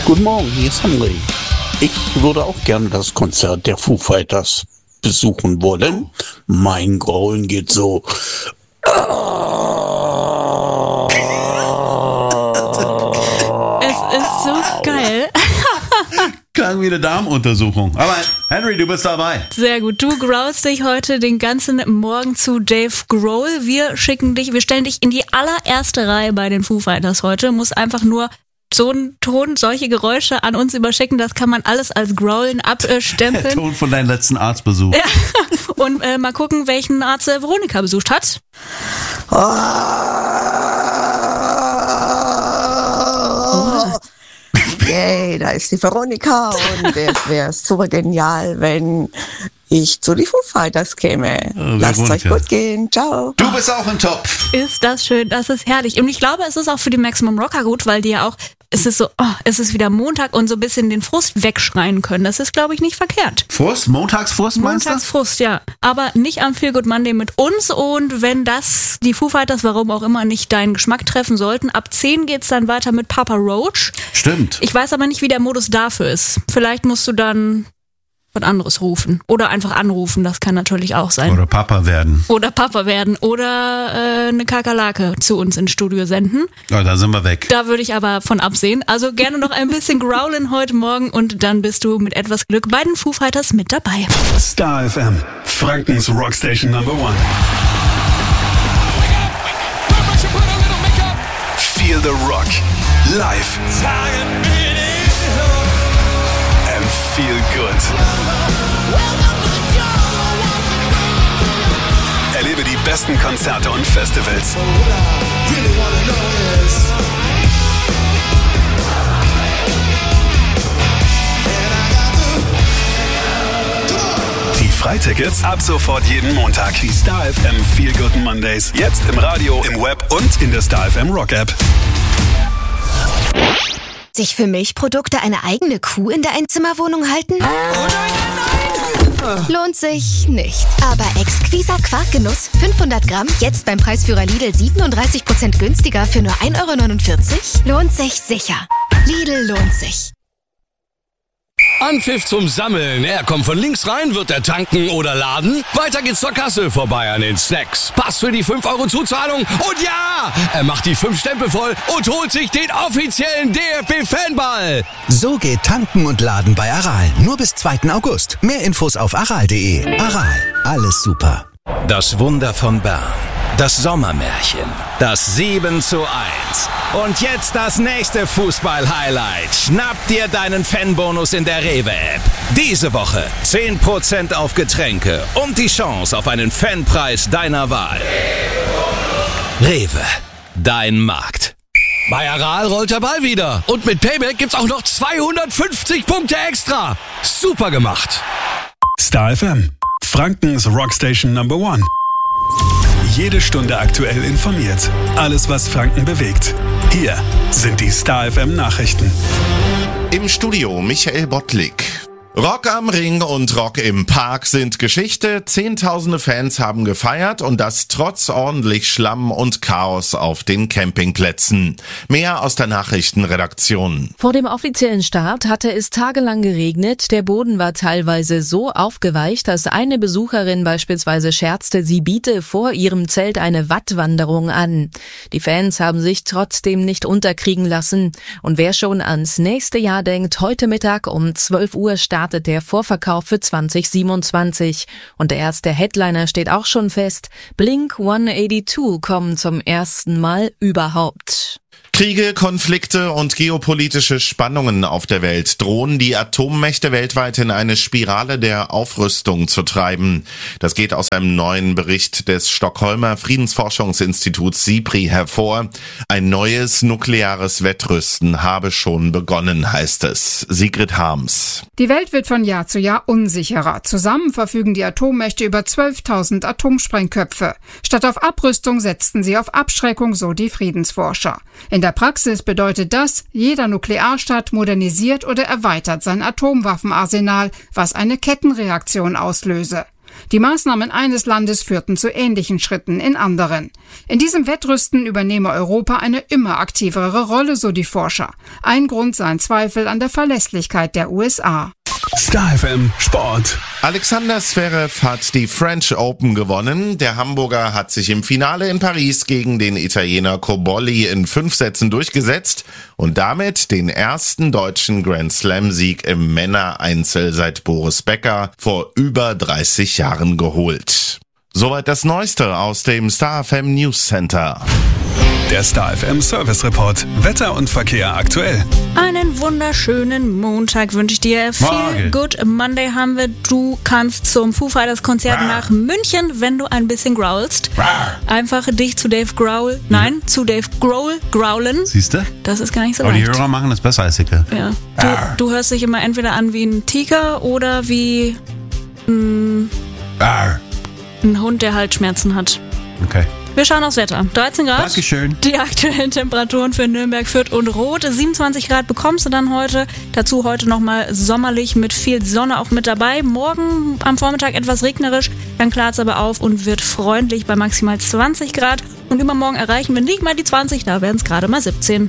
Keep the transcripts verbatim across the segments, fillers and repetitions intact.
Guten Morgen, hier ist Henry. Ich würde auch gerne das Konzert der Foo Fighters besuchen wollen. Mein Graulen geht so. Es ist so geil. Klang wie eine Darmuntersuchung. Aber Henry, du bist dabei. Sehr gut. Du growlst dich heute den ganzen Morgen zu Dave Grohl. Wir schicken dich, wir stellen dich in die allererste Reihe bei den Foo Fighters heute. Muss einfach nur so einen Ton, solche Geräusche an uns überschicken. Das kann man alles als Growlen abstempeln. Der Ton von deinem letzten Arztbesuch. Ja. Und äh, mal gucken, welchen Arzt äh, Veronika besucht hat. Oh. Yay, da ist die Veronika und es wäre super genial, wenn ich zu die Foo Fighters käme. Oh, Lasst es euch Veronika. gut gehen. Ciao. Du bist auch im Topf. Ist das schön, das ist herrlich. Und ich glaube, es ist auch für die Maximum Rocker gut, weil die ja auch, es ist so, oh, es ist wieder Montag und so ein bisschen den Frust wegschreien können. Das ist, glaube ich, nicht verkehrt. Frust? Montagsfrust meinst du? Montagsfrust, ja. Aber nicht am Feel Good Monday mit uns. Und wenn das die Foo Fighters, warum auch immer, nicht deinen Geschmack treffen sollten, ab zehn geht's dann weiter mit Papa Roach. Stimmt. Ich weiß aber nicht, wie der Modus dafür ist. Vielleicht musst du dann was anderes rufen. Oder einfach anrufen, das kann natürlich auch sein. Oder Papa werden. Oder Papa werden. Oder äh, eine Kakerlake zu uns ins Studio senden. Oh, da sind wir weg. Da würde ich aber von absehen. Also gerne noch ein bisschen growlen heute Morgen und dann bist du mit etwas Glück bei den Foo Fighters mit dabei. Star F M, Frankens Rockstation Number One. Feel the Rock live and feel good. Erlebe die besten Konzerte und Festivals. Die Freitickets ab sofort jeden Montag. Die Star F M Feel Good Mondays. Jetzt im Radio, im Web und in der Star F M Rock App. Sich für Milchprodukte eine eigene Kuh in der Einzimmerwohnung halten? Lohnt sich nicht. Aber exquiser Quarkgenuss, fünfhundert Gramm, jetzt beim Preisführer Lidl siebenunddreißig Prozent günstiger für nur ein Euro neunundvierzig? Lohnt sich sicher. Lidl lohnt sich. Anpfiff zum Sammeln. Er kommt von links rein, wird er tanken oder laden. Weiter geht's zur Kasse, vorbei an den Snacks. Pass für die fünf Euro Zuzahlung. Und ja, er macht die fünf Stempel voll und holt sich den offiziellen D F B-Fanball. So geht Tanken und Laden bei Aral. Nur bis zweiten August. Mehr Infos auf aral punkt de. Aral, alles super. Das Wunder von Bern. Das Sommermärchen. Das sieben zu eins. Und jetzt das nächste Fußball-Highlight. Schnapp dir deinen Fanbonus in der Rewe-App. Diese Woche zehn Prozent auf Getränke und die Chance auf einen Fanpreis deiner Wahl. Rewe, dein Markt. Bei Aral rollt der Ball wieder. Und mit Payback gibt's auch noch zweihundertfünfzig Punkte extra. Super gemacht. Star F M, Frankens Rockstation Number One. Jede Stunde aktuell informiert. Alles, was Franken bewegt. Hier sind die Star F M Nachrichten. Im Studio Michael Bottlik. Rock am Ring und Rock im Park sind Geschichte. Zehntausende Fans haben gefeiert und das trotz ordentlich Schlamm und Chaos auf den Campingplätzen. Mehr aus der Nachrichtenredaktion. Vor dem offiziellen Start hatte es tagelang geregnet. Der Boden war teilweise so aufgeweicht, dass eine Besucherin beispielsweise scherzte, sie biete vor ihrem Zelt eine Wattwanderung an. Die Fans haben sich trotzdem nicht unterkriegen lassen. Und wer schon ans nächste Jahr denkt, heute Mittag um zwölf Uhr startet der Vorverkauf für zwanzig siebenundzwanzig. Und der erste Headliner steht auch schon fest. Blink hundertzweiundachtzig kommen zum ersten Mal überhaupt. Kriege, Konflikte und geopolitische Spannungen auf der Welt drohen die Atommächte weltweit in eine Spirale der Aufrüstung zu treiben. Das geht aus einem neuen Bericht des Stockholmer Friedensforschungsinstituts SIPRI hervor. Ein neues nukleares Wettrüsten habe schon begonnen, heißt es. Sigrid Harms. Die Welt wird von Jahr zu Jahr unsicherer. Zusammen verfügen die Atommächte über zwölftausend Atomsprengköpfe. Statt auf Abrüstung setzten sie auf Abschreckung, so die Friedensforscher. In der Praxis bedeutet das, jeder Nuklearstaat modernisiert oder erweitert sein Atomwaffenarsenal, was eine Kettenreaktion auslöse. Die Maßnahmen eines Landes führten zu ähnlichen Schritten in anderen. In diesem Wettrüsten übernehme Europa eine immer aktivere Rolle, so die Forscher. Ein Grund seien Zweifel an der Verlässlichkeit der U S A. Star F M Sport. Alexander Zverev hat die French Open gewonnen. Der Hamburger hat sich im Finale in Paris gegen den Italiener Cobolli in fünf Sätzen durchgesetzt und damit den ersten deutschen Grand Slam-Sieg im Männereinzel seit Boris Becker vor über dreißig Jahren geholt. Soweit das Neueste aus dem Star F M News Center. Der Star F M Service Report. Wetter und Verkehr aktuell. Einen wunderschönen Montag wünsche ich dir. Feel Good Monday haben wir. Du kannst zum Foo Fighters Konzert Rar. nach München, wenn du ein bisschen growlst. Rar. Einfach dich zu Dave Grohl, nein, ja. zu Dave Grohl growlen. Siehst du? Das ist gar nicht so Aber leicht. die Hörer machen das besser als ich. Ja. Du, du hörst dich immer entweder an wie ein Tiger oder wie ein, ein Hund, der Halsschmerzen hat. Okay. Wir schauen aufs Wetter. dreizehn Grad. Dankeschön. Die aktuellen Temperaturen für Nürnberg, Fürth und Roth. siebenundzwanzig Grad bekommst du dann heute. Dazu heute nochmal sommerlich mit viel Sonne auch mit dabei. Morgen am Vormittag etwas regnerisch. Dann klart es aber auf und wird freundlich bei maximal zwanzig Grad. Und übermorgen erreichen wir nicht mal die zwanzig, da werden es gerade mal siebzehn.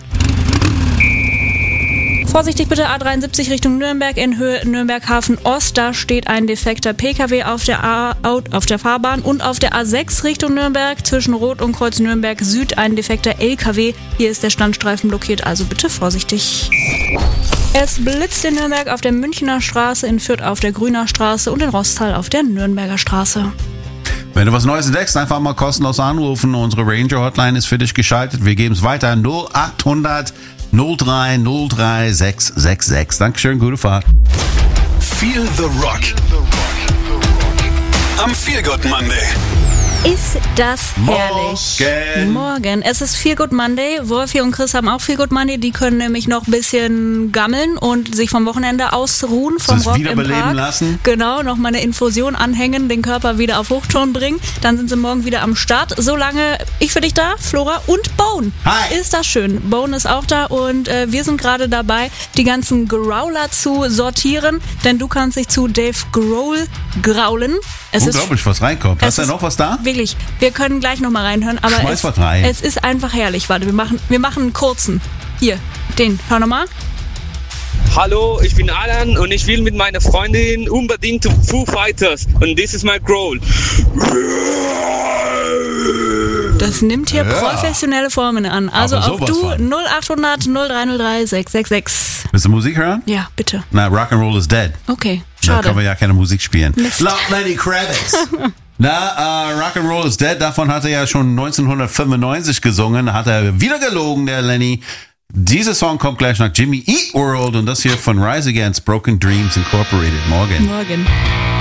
Vorsichtig bitte A dreiundsiebzig Richtung Nürnberg in Höhe Nürnberg-Hafen Ost. Da steht ein defekter P K W auf der, A, auf der Fahrbahn und auf der A sechs Richtung Nürnberg zwischen Rot und Kreuz Nürnberg Süd ein defekter L K W. Hier ist der Standstreifen blockiert, also bitte vorsichtig. Es blitzt in Nürnberg auf der Münchner Straße, in Fürth auf der Grüner Straße und in Rostal auf der Nürnberger Straße. Wenn du was Neues entdeckst, einfach mal kostenlos anrufen. Unsere Ranger-Hotline ist für dich geschaltet. Wir geben es weiter. null achthundert null drei null drei sechs sechs sechs. Dankeschön, gute Fahrt. Feel the Rock. Am Feel Good Monday. Ist das herrlich. Morgen. Morgen. Es ist Feel Good Monday. Wolfi und Chris haben auch Feel Good Monday. Die können nämlich noch ein bisschen gammeln und sich vom Wochenende ausruhen. Vom das Rock wiederbeleben im Park. lassen. Genau, noch mal eine Infusion anhängen, den Körper wieder auf Hochtouren bringen. Dann sind sie morgen wieder am Start. Solange ich für dich da, Flora und Bone. Hi. Ist das schön. Bone ist auch da und äh, wir sind gerade dabei, die ganzen Growler zu sortieren. Denn du kannst dich zu Dave Grohl graulen. Es Unglaublich, ist, was reinkommt. Hast du ist, noch was da? Wirklich, wir können gleich nochmal reinhören, aber Schmeiß es, was rein. es ist einfach herrlich. Warte, wir machen, wir machen einen kurzen. Hier, den, hör nochmal. Hallo, ich bin Alan und ich will mit meiner Freundin unbedingt zu Foo Fighters und this is my growl. Das nimmt hier ja. professionelle Formen an. Also Aber auch du von. null achthundert null drei null drei sechs sechs sechs. Willst du Musik hören? Ja, bitte. Na, Rock'n'Roll is dead. Okay, Da schade. können wir ja keine Musik spielen. Mist. Laut Lenny Kravitz. Na, uh, Rock'n'Roll is dead. Davon hat er ja schon neunzehnhundertfünfundneunzig gesungen. Hat er wieder gelogen, der Lenny. Dieser Song kommt gleich nach Jimmy Eat World und das hier von Rise Against Broken Dreams Incorporated. Morgen. Morgen.